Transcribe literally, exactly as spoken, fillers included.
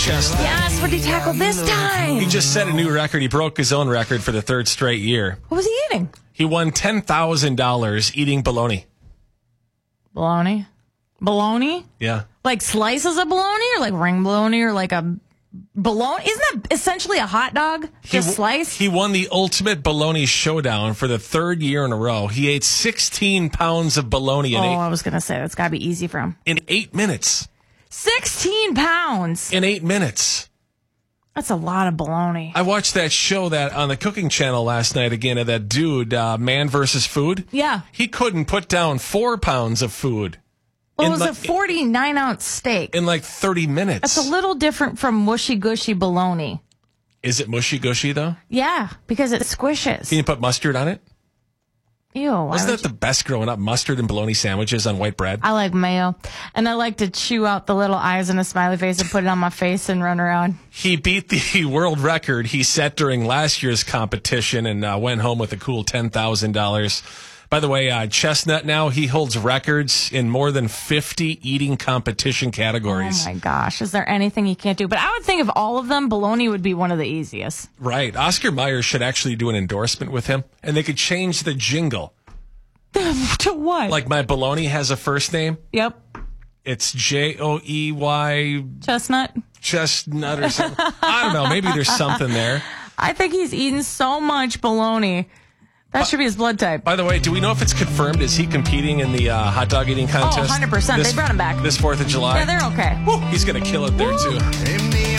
Chestnut. Yes, what did he tackle this time? He just set a new record. He broke his own record for the third straight year. What was he eating? He won ten thousand dollars eating bologna. Bologna? Bologna? Yeah. Like slices of bologna or like ring bologna or like a bologna? Isn't that essentially a hot dog? Just he, sliced? He won the Ultimate Bologna Showdown for the third year in a row. He ate sixteen pounds of bologna in, oh, eight, I was going to say, that's got to be easy for him. in eight minutes. sixteen pounds. In eight minutes. That's a lot of bologna. I watched that show that on the Cooking Channel last night again of that dude, uh, Man versus Food. Yeah. He couldn't put down four pounds of food. Well, it in was like, a forty-nine ounce steak. in like thirty minutes. That's a little different from mushy gushy bologna. Is it mushy gushy though? Yeah, because it squishes. Can you put mustard on it? Ew. why Wasn't would that the best growing up? Mustard and bologna sandwiches on white bread? I like mayo. And I like to chew out the little eyes and a smiley face and put it on my face and run around. He beat the world record he set during last year's competition and uh, went home with a cool ten thousand dollars. By the way, uh, Chestnut now, he holds records in more than fifty eating competition categories. Oh my gosh. Is there anything he can't do? But I would think of all of them, bologna would be one of the easiest. Right. Oscar Mayer should actually do an endorsement with him, and they could change the jingle. To what? Like my bologna has a first name. Yep. It's J O E Y Chestnut. Chestnut or something. I don't know. Maybe there's something there. I think he's eaten so much bologna. That should be his blood type. By the way, do we know if it's confirmed? Is he competing in the uh, hot dog eating contest? Oh, one hundred percent. This, They brought him back. This fourth of July? Yeah, they're okay. Woo, he's going to kill it there, too.